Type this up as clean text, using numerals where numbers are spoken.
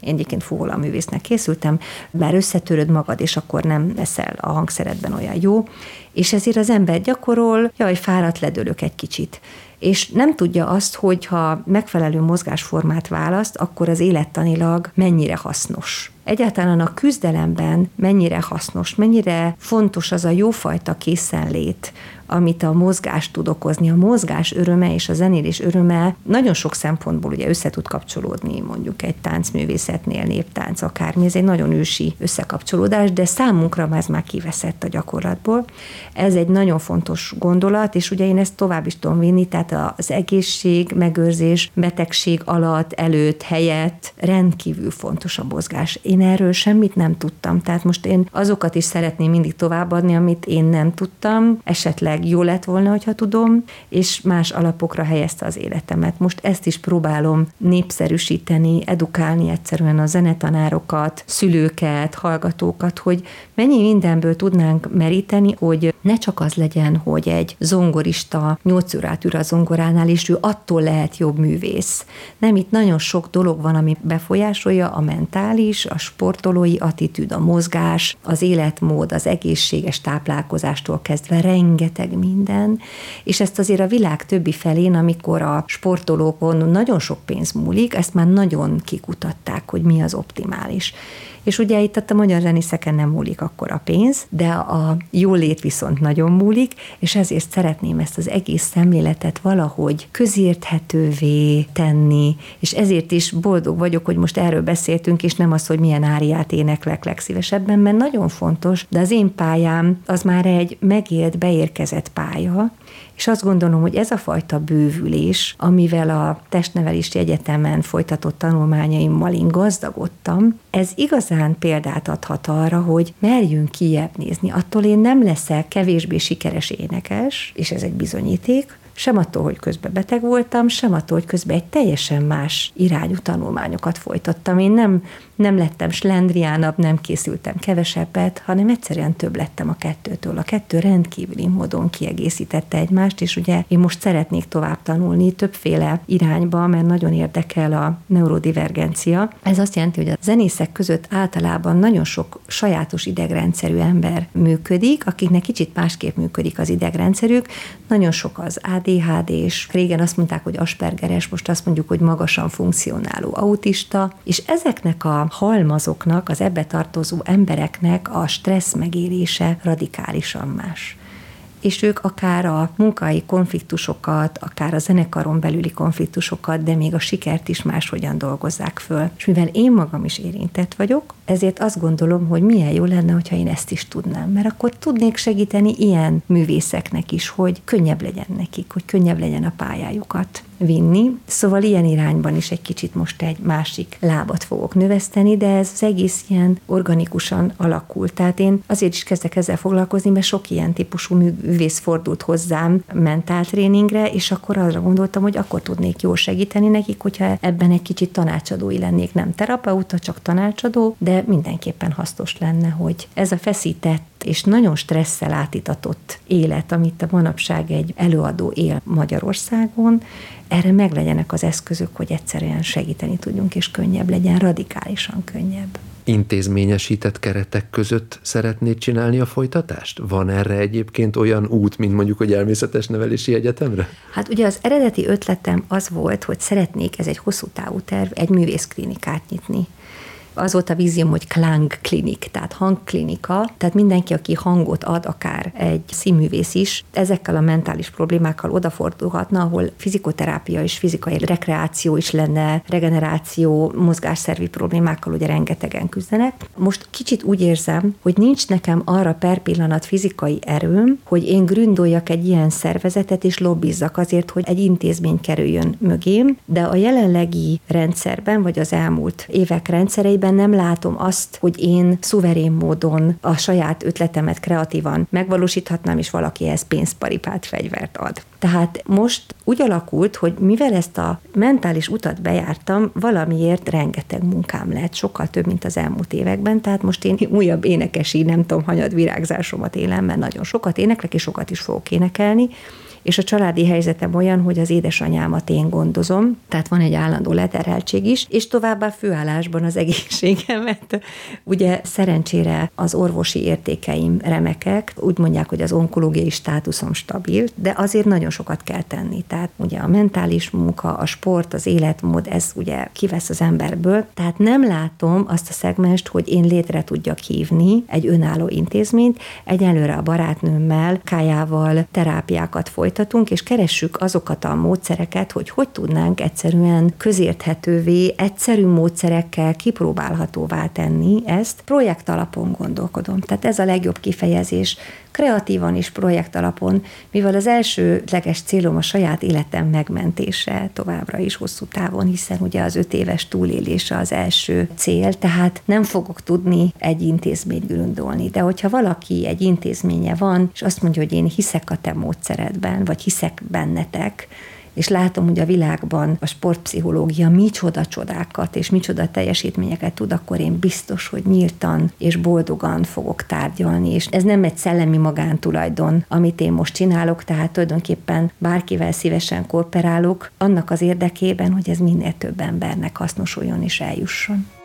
Én egyébként fuvolaművésznek készültem, bár összetöröd magad, és akkor nem leszel a hangszeredben olyan jó, és ezért az ember gyakorol, fáradt, ledőlök egy kicsit. És nem tudja azt, hogy ha megfelelő mozgásformát választ, akkor az élettanilag mennyire hasznos. Egyáltalán a küzdelemben mennyire hasznos, mennyire fontos az a jófajta készenlét, amit a mozgás tud okozni. A mozgás öröme és a zenélés öröme nagyon sok szempontból ugye össze tud kapcsolódni, mondjuk egy táncművészetnél, néptánc, akármi, ez egy nagyon ősi összekapcsolódás, de számunkra ez már kiveszett a gyakorlatból. Ez egy nagyon fontos gondolat, és ugye én ezt tovább is tudom vinni, tehát az egészség, megőrzés, betegség alatt, előtt, helyett rendkívül fontos a mozgás. Én erről semmit nem tudtam, tehát most én azokat is szeretném mindig továbbadni, amit én nem tudtam, esetleg jó lett volna, hogyha tudom, és más alapokra helyezte az életemet. Most ezt is próbálom népszerűsíteni, edukálni egyszerűen a zenetanárokat, szülőket, hallgatókat, hogy mennyi mindenből tudnánk meríteni, hogy ne csak az legyen, hogy egy zongorista 8 órát ül a zongoránál, és ő attól lehet jobb művész. Nem, itt nagyon sok dolog van, ami befolyásolja a mentális, a sportolói attitűd, a mozgás, az életmód, az egészséges táplálkozástól kezdve rengeteg minden, és ezt azért a világ többi felén, amikor a sportolókon nagyon sok pénz múlik, ezt már nagyon kikutatták, hogy mi az optimális. És ugye itt a magyar zenészeken nem múlik akkor a pénz, de a jólét viszont nagyon múlik, és ezért szeretném ezt az egész szemléletet valahogy közérthetővé tenni, és ezért is boldog vagyok, hogy most erről beszéltünk, és nem az, hogy milyen áriát éneklek legszívesebben, mert nagyon fontos, de az én pályám az már egy megélt, beérkezett pálya, és azt gondolom, hogy ez a fajta bővülés, amivel a testnevelési egyetemen folytatott tanulmányaimmal én gazdagodtam, ez igazán példát adhat arra, hogy merjünk kijebb nézni. Attól én nem leszek kevésbé sikeres énekes, és ez egy bizonyíték, sem attól, hogy közben beteg voltam, sem attól, hogy közben egy teljesen más irányú tanulmányokat folytattam. Én nem lettem slendriánabb, nem készültem kevesebbet, hanem egyszerűen több lettem a kettőtől. A kettő rendkívüli módon kiegészítette egymást, és ugye én most szeretnék tovább tanulni többféle irányba, mert nagyon érdekel a neurodivergencia. Ez azt jelenti, hogy a zenészek között általában nagyon sok sajátos idegrendszerű ember működik, akiknek kicsit másképp működik az idegrendszerük. Nagyon sok az ADHD-s, régen azt mondták, hogy Aspergeres, most azt mondjuk, hogy magasan funkcionáló autista, és ezeknek a halmazoknak, az ebbe tartozó embereknek a stressz megélése radikálisan más. És ők akár a munkai konfliktusokat, akár a zenekaron belüli konfliktusokat, de még a sikert is máshogyan dolgozzák föl. És mivel én magam is érintett vagyok, ezért azt gondolom, hogy milyen jó lenne, hogyha én ezt is tudnám, mert akkor tudnék segíteni ilyen művészeknek is, hogy könnyebb legyen nekik, hogy könnyebb legyen a pályájukat vinni. Szóval ilyen irányban is egy kicsit most egy másik lábat fogok növeszteni, de ez az egész ilyen organikusan alakult. Tehát én azért is kezdek ezzel foglalkozni, mert sok ilyen típusú művész fordult hozzám mentáltréningre, és akkor arra gondoltam, hogy akkor tudnék jól segíteni nekik, hogyha ebben egy kicsit tanácsadói lennék, nem terapeuta, csak tanácsadó, de mindenképpen hasznos lenne, hogy ez a feszített és nagyon stresszel átitatott élet, amit a manapság egy előadó él Magyarországon, erre meglegyenek az eszközök, hogy egyszerűen segíteni tudjunk, és könnyebb legyen, radikálisan könnyebb. Intézményesített keretek között szeretnéd csinálni a folytatást? Van erre egyébként olyan út, mint mondjuk, hogy elmészetes nevelési egyetemre? Hát ugye az eredeti ötletem az volt, hogy szeretnék, ez egy hosszú távú terv, egy művészklinikát nyitni. Az volt a vízióm, hogy klangklinik, tehát hangklinika, tehát mindenki, aki hangot ad, akár egy színművész is, ezekkel a mentális problémákkal odafordulhatna, ahol fizikoterápia és fizikai rekreáció is lenne, regeneráció, mozgásszervi problémákkal ugye rengetegen küzdenek. Most kicsit úgy érzem, hogy nincs nekem arra per pillanat fizikai erőm, hogy én gründoljak egy ilyen szervezetet és lobbizzak azért, hogy egy intézmény kerüljön mögém, de a jelenlegi rendszerben, vagy az elmúlt évek rendszereiben nem látom azt, hogy én szuverén módon a saját ötletemet kreatívan megvalósíthatnám, és valaki ehhez pénzparipát, fegyvert ad. Tehát most úgy alakult, hogy mivel ezt a mentális utat bejártam, valamiért rengeteg munkám lett, sokkal több, mint az elmúlt években, tehát most én újabb énekesi, nem tudom, hanyad virágzásomat élem, mert nagyon sokat éneklek, és sokat is fogok énekelni, és a családi helyzetem olyan, hogy az édesanyámat én gondozom, tehát van egy állandó leterheltség is, és továbbá főállásban az egészségemet. Ugye szerencsére az orvosi értékeim remekek, úgy mondják, hogy az onkológiai státuszom stabil, de azért nagyon sokat kell tenni. Tehát ugye a mentális munka, a sport, az életmód, ez ugye kivesz az emberből. Tehát nem látom azt a szegmest, hogy én létre tudjak hívni egy önálló intézményt. Egyelőre a barátnőmmel, Kájával terápiákat folytatunk, és keressük azokat a módszereket, hogy tudnánk egyszerűen közérthetővé, egyszerű módszerekkel kipróbálhatóvá tenni ezt. Projekt alapon gondolkodom. Tehát ez a legjobb kifejezés. Kreatívan is projekt alapon, mivel az elsődleges célom a saját életem megmentése továbbra is hosszú távon, hiszen ugye az 5 éves túlélése az első cél, tehát nem fogok tudni egy intézményt gründolni. De hogyha valaki egy intézménye van, és azt mondja, hogy én hiszek a te módszeredben, vagy hiszek bennetek, és látom, hogy a világban a sportpszichológia micsoda csodákat és micsoda teljesítményeket tud, akkor én biztos, hogy nyíltan és boldogan fogok tárgyalni. És ez nem egy szellemi magántulajdon, amit én most csinálok, tehát tulajdonképpen bárkivel szívesen kooperálok, annak az érdekében, hogy ez minél több embernek hasznosuljon és eljusson.